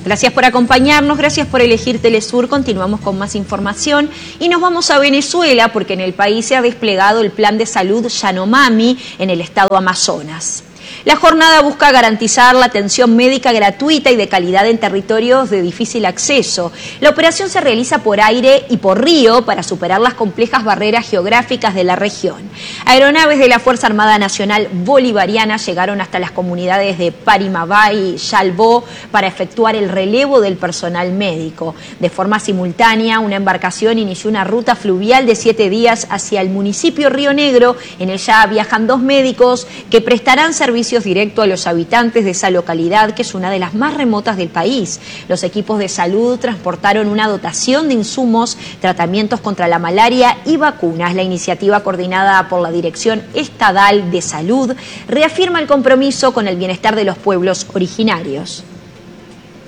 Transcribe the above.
Gracias por acompañarnos, gracias por elegir Telesur. Continuamos con más información y nos vamos a Venezuela porque en el país se ha desplegado el plan de salud Yanomami en el estado Amazonas. La jornada busca garantizar la atención médica gratuita y de calidad en territorios de difícil acceso. La operación se realiza por aire y por río para superar las complejas barreras geográficas de la región. Aeronaves de la Fuerza Armada Nacional Bolivariana llegaron hasta las comunidades de Parimabay y Yalbó para efectuar el relevo del personal médico. De forma simultánea, una embarcación inició una ruta fluvial de 7 días hacia el municipio Río Negro. En ella viajan 2 médicos que prestarán servicios directo a los habitantes de esa localidad, que es una de las más remotas del país. Los equipos de salud transportaron una dotación de insumos, tratamientos contra la malaria y vacunas. La iniciativa, coordinada por la Dirección Estadal de Salud, reafirma el compromiso con el bienestar de los pueblos originarios.